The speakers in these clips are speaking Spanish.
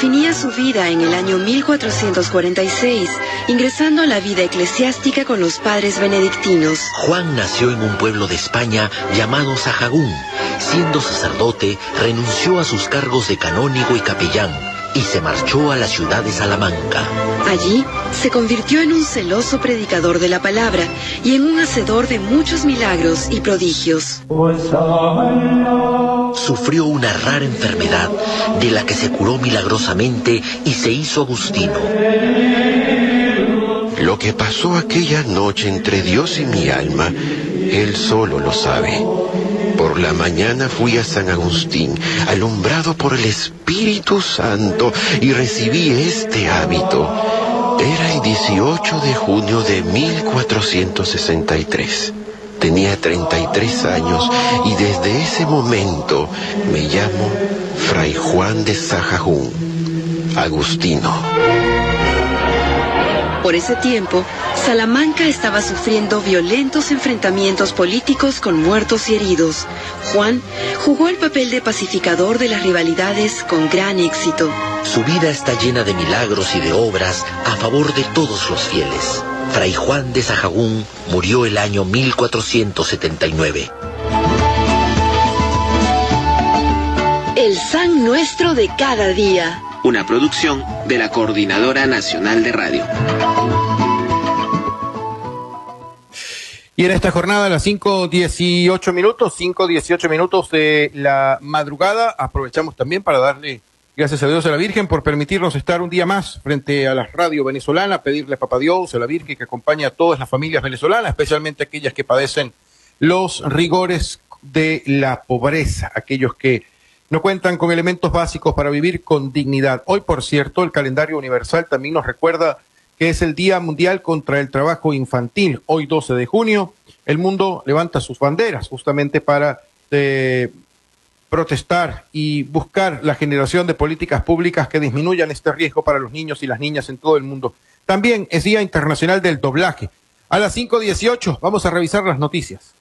definía su vida en el año 1446, ingresando a la vida eclesiástica con los padres benedictinos. Juan nació en un pueblo de España llamado Sahagún. Siendo sacerdote, renunció a sus cargos de canónigo y capellán y se marchó a la ciudad de Salamanca. Allí se convirtió en un celoso predicador de la palabra y en un hacedor de muchos milagros y prodigios. Sufrió una rara enfermedad de la que se curó milagrosamente y se hizo agustino. Lo que pasó aquella noche entre Dios y mi alma, Él solo lo sabe. Por la mañana fui a San Agustín, alumbrado por el Espíritu Santo, y recibí este hábito. Era el 18 de junio de 1463. Tenía 33 años y desde ese momento me llamo Fray Juan de Sahagún, agustino. Por ese tiempo, Salamanca estaba sufriendo violentos enfrentamientos políticos con muertos y heridos. Juan jugó el papel de pacificador de las rivalidades con gran éxito. Su vida está llena de milagros y de obras a favor de todos los fieles. Fray Juan de Sahagún murió el año 1479. El San Nuestro de cada día. Una producción de la Coordinadora Nacional de Radio. Y en esta jornada, a las 5:18 minutos de la madrugada, aprovechamos también para darle gracias a Dios a la Virgen por permitirnos estar un día más frente a la radio venezolana, pedirle a Papá Dios, a la Virgen, que acompañe a todas las familias venezolanas, especialmente aquellas que padecen los rigores de la pobreza, aquellos que no cuentan con elementos básicos para vivir con dignidad. Hoy, por cierto, el calendario universal también nos recuerda que es el Día Mundial contra el Trabajo Infantil. Hoy, 12 de junio, el mundo levanta sus banderas justamente para protestar y buscar la generación de políticas públicas que disminuyan este riesgo para los niños y las niñas en todo el mundo. También es Día Internacional del Doblaje. A las 5:18 vamos a revisar las noticias.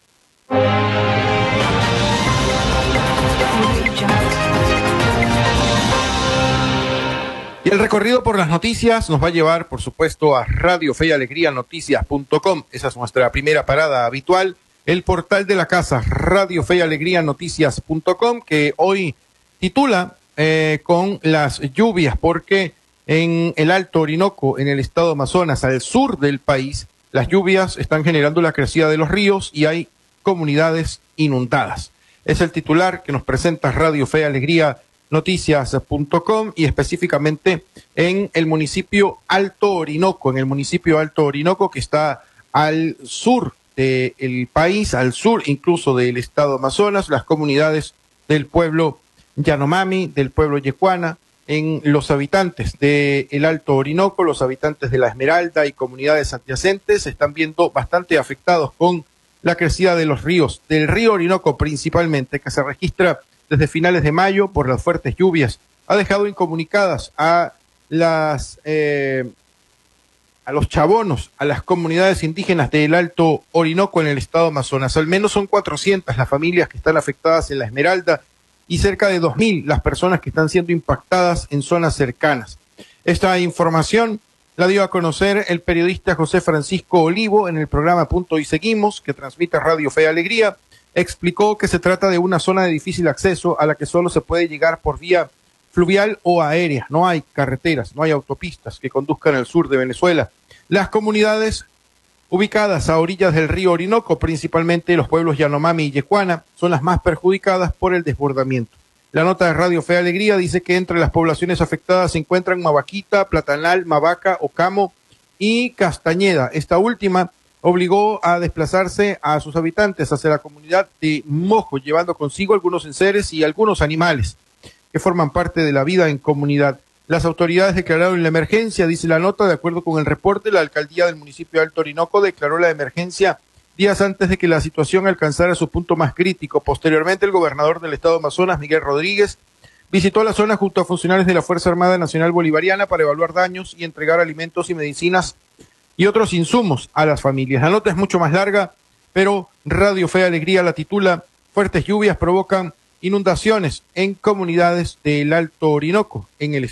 Y el recorrido por las noticias nos va a llevar, por supuesto, a Radio Fe y Alegría Noticias.com. Esa es nuestra primera parada habitual. El portal de la casa, Radio Fe y Alegría Noticias.com, que hoy titula con las lluvias, porque en el Alto Orinoco, en el estado Amazonas, al sur del país, las lluvias están generando la crecida de los ríos y hay comunidades inundadas. Es el titular que nos presenta Radio Fe y Alegría Noticias.com y específicamente en el municipio Alto Orinoco, que está al sur del país, al sur incluso del estado Amazonas, las comunidades del pueblo Yanomami, del pueblo Yecuana, en los habitantes del Alto Orinoco, los habitantes de La Esmeralda y comunidades adyacentes se están viendo bastante afectados con la crecida de los ríos, del río Orinoco principalmente, que se registra desde finales de mayo por las fuertes lluvias. Ha dejado incomunicadas a los chabonos, a las comunidades indígenas del Alto Orinoco en el estado Amazonas. Al menos son 400 las familias que están afectadas en La Esmeralda y cerca de 2.000 las personas que están siendo impactadas en zonas cercanas. Esta información la dio a conocer el periodista José Francisco Olivo en el programa Punto y Seguimos, que transmite Radio Fe y Alegría. Explicó que se trata de una zona de difícil acceso a la que solo se puede llegar por vía fluvial o aérea. No hay carreteras, no hay autopistas que conduzcan al sur de Venezuela. Las comunidades ubicadas a orillas del río Orinoco, principalmente los pueblos Yanomami y Yecuana, son las más perjudicadas por el desbordamiento. La nota de Radio Fe y Alegría dice que entre las poblaciones afectadas se encuentran Mabaquita, Platanal, Mabaca, Ocamo y Castañeda. Esta última obligó a desplazarse a sus habitantes hacia la comunidad de Mojo, llevando consigo algunos enseres y algunos animales que forman parte de la vida en comunidad. Las autoridades declararon la emergencia, dice la nota. De acuerdo con el reporte, la alcaldía del municipio de Alto Orinoco declaró la emergencia días antes de que la situación alcanzara su punto más crítico. Posteriormente, el gobernador del estado Amazonas, Miguel Rodríguez, visitó la zona junto a funcionarios de la Fuerza Armada Nacional Bolivariana para evaluar daños y entregar alimentos y medicinas y otros insumos a las familias. La nota es mucho más larga, pero Radio Fe y Alegría la titula: fuertes lluvias provocan inundaciones en comunidades del Alto Orinoco, en el